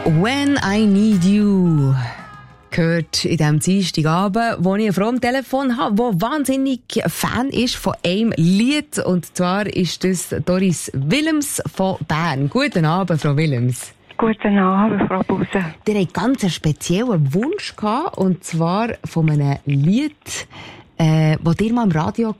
When I Need You gehört in diesem Dienstagabend, wo ich eine Frau am Telefon habe, die wahnsinnig Fan ist von einem Lied. Und zwar ist das Doris Willems von Bern. Guten Abend, Frau Willems. Guten Abend, Frau Buse. Ihr habt ganz einen speziellen Wunsch gehabt, und zwar von einem Lied, das ihr mal im Radio